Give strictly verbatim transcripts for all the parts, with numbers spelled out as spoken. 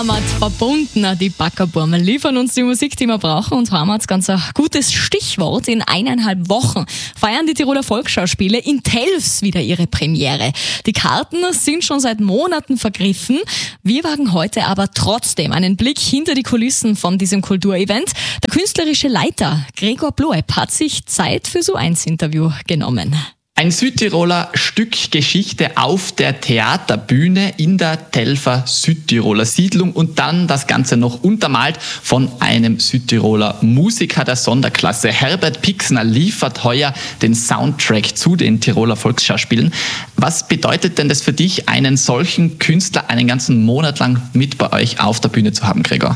Heimat verbunden. Die Backerburmer liefern uns die Musik, die wir brauchen, und Heimat, ganz ein gutes Stichwort. In eineinhalb Wochen feiern die Tiroler Volksschauspiele in Telfs wieder ihre Premiere. Die Karten sind schon seit Monaten vergriffen. Wir wagen heute aber trotzdem einen Blick hinter die Kulissen von diesem Kulturevent. Der künstlerische Leiter Gregor Bloeb hat sich Zeit für so ein Interview genommen. Ein Südtiroler Stück Geschichte auf der Theaterbühne in der Telfer Südtiroler Siedlung und dann das Ganze noch untermalt von einem Südtiroler Musiker der Sonderklasse. Herbert Pixner liefert heuer den Soundtrack zu den Tiroler Volksschauspielen. Was bedeutet denn das für dich, einen solchen Künstler einen ganzen Monat lang mit bei euch auf der Bühne zu haben, Gregor?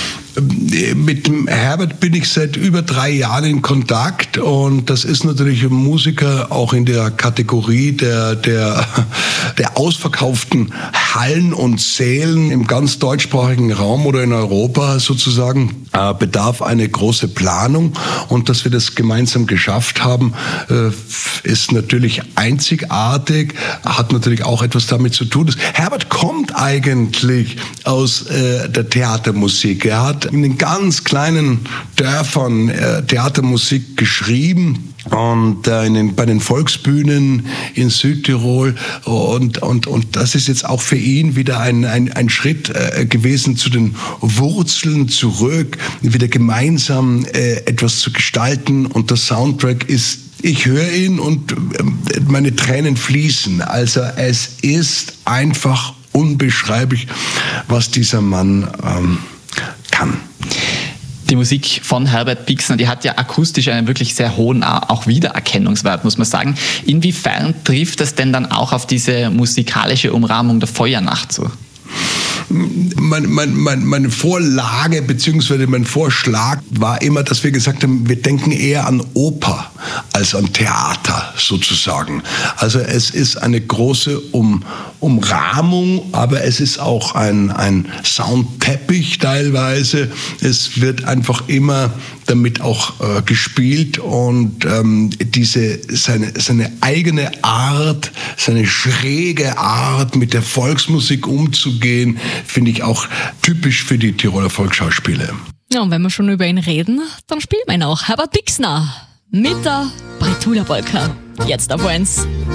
Mit dem Herbert bin ich seit über drei Jahren in Kontakt, und das ist natürlich ein Musiker auch in der Kategorie der, der, der ausverkauften Hallen und Sälen im ganz deutschsprachigen Raum oder in Europa sozusagen. Äh, bedarf eine große Planung, und dass wir das gemeinsam geschafft haben, äh, ist natürlich einzigartig, hat natürlich auch etwas damit zu tun. Herbert kommt eigentlich aus äh, der Theatermusik. Er hat in den ganz kleinen Dörfern äh, Theatermusik geschrieben und äh, in den, bei den Volksbühnen in Südtirol, und, und, und das ist jetzt auch für ihn wieder ein, ein, ein Schritt äh, gewesen zu den Wurzeln zurück, wieder gemeinsam äh, etwas zu gestalten, und der Soundtrack ist, ich höre ihn und äh, meine Tränen fließen. Also es ist einfach unbeschreiblich, was dieser Mann ähm, kann. Die Musik von Herbert Pixner, die hat ja akustisch einen wirklich sehr hohen auch Wiedererkennungswert, muss man sagen. Inwiefern trifft das denn dann auch auf diese musikalische Umrahmung der Feuernacht zu? Meine, meine, meine Vorlage bzw. mein Vorschlag war immer, dass wir gesagt haben, wir denken eher an Oper als an Theater sozusagen. Also es ist eine große um, Umrahmung, aber es ist auch ein, ein Soundteppich teilweise. Es wird einfach immer damit auch äh, gespielt, und ähm, diese seine, seine eigene Art, seine schräge Art, mit der Volksmusik umzugehen, finde ich auch typisch für die Tiroler Volksschauspiele. Ja, und wenn wir schon über ihn reden, dann spielen wir ihn auch. Herbert Pixner mit der Bretula Polka. Jetzt auf eins.